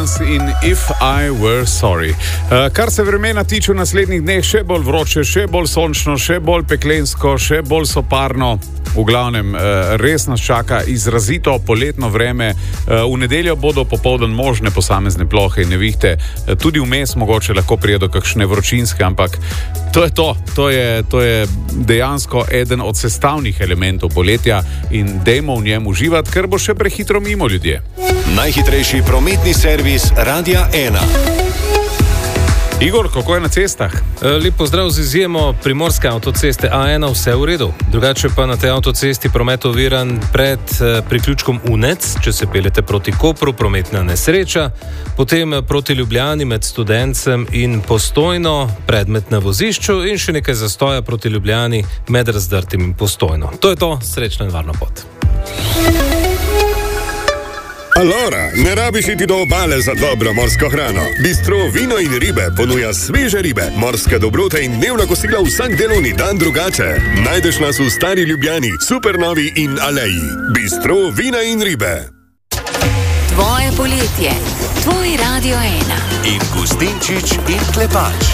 In If I Were Sorry. Kar se vremena tiče v naslednjih dneh, še bolj vroče, še bolj sončno, še bolj peklensko, še bolj soparno. V glavnem, res nas čaka izrazito poletno vreme. V nedeljo bodo popoldan možne posamezne plohe in nevihte. Tudi vmes mogoče lahko prije do kakšne vročinske, ampak to je to. To je dejansko eden od sestavnih elementov poletja in dajmo v njem uživati, ker bo še prehitro mimo ljudje. Najhitrejši prometni servis Radia 1. Igor, kako je na cestah? Lep pozdrav z izjemo primorske avtoceste A1, vse v redu. Drugače pa na tej avtocesti promet oviran pred priključkom Unec, če se peljete proti Kopru, prometna nesreča, potem proti Ljubljani med Studencem in Postojno, predmet na vozišču in še nekaj zastoja proti Ljubljani med Razdrtim in Postojno. To je to, srečno in varno pot. Alora, ne rabiš iti do obale za dobro morsko hrano. Bistro Vino in ribe ponuja sveže ribe, morske dobrote in dnevna kosila vsak delovni dan drugače. Najdeš nas v Stari Ljubljani, Supernovi in Aleji. Bistro Vina in ribe. Tvoje poletje, tvoj Radio 1. In Gustinčič in Klepač.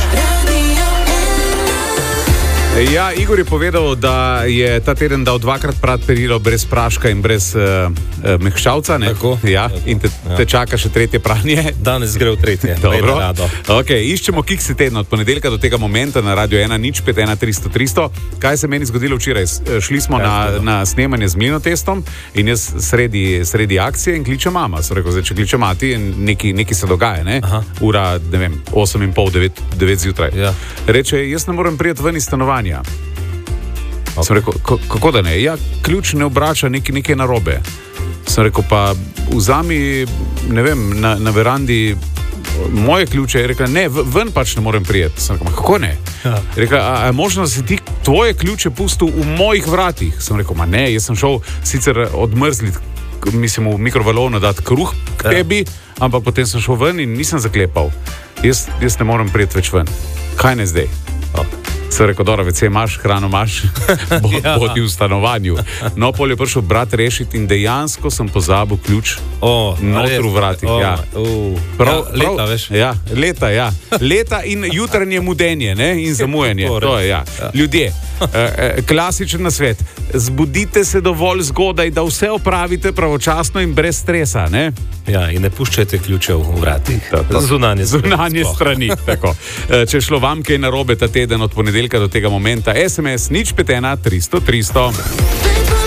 Ja, Igor je povedal, da je ta teden dal dvakrat prat perilo brez praška in brez mehčavca. Tako? Ja, in te čaka še tretje pranje. Danes gre v tretje. Dobro. Okay, iščemo kikse tedna od ponedeljka do tega momenta na Radio 1 051300. Kaj se meni zgodilo včeraj? Šli smo na snemanje z Mlinotestom in jaz sredi akcije in kliče mama. So rekel, če kliče mati, nekaj se dogaja, ne? Ura, ne vem, 8:30, 9 zjutraj. Ja. Reče, jaz ne morem priti ven iz stanovanja. Okay. Sem rekel, kako da ne? Ja, ključ ne obrača, nekaj narobe. Sem rekel, pa vzami, ne vem, na verandi moje ključe. Je rekla, ne, ven pač ne morem prijeti. Sem rekel, kako ne? Ja. Je rekla, a je možno, da si ti tvoje ključe pustil v mojih vratih? Sem rekel, ma ne, jaz sem šel sicer odmrzlit, mislim, v mikrovalovno dati kruh k tebi, ampak potem sem šel ven in nisem zaklepal. Jaz ne morem prijeti več ven. Kaj ne zdaj? Sem rekel, dobro, vece imaš, hrano imaš, bodi v stanovanju. No, pol je prišel brat rešiti in dejansko sem pozabil ključ noter v vratih. Leta, veš? Ja, leta, ja. Leta in jutranje mudenje, ne, in zamujanje. To je, ja. Ljudje, klasičen nasvet, zbudite se dovolj zgodaj, da vse opravite pravočasno in brez stresa, ne? Ja, in ne puščajte ključev v vratih. Zunanje strani, tako. Če šlo vam kaj narobe ta teden od ponedeljka do tega momenta, SMS 051300 300.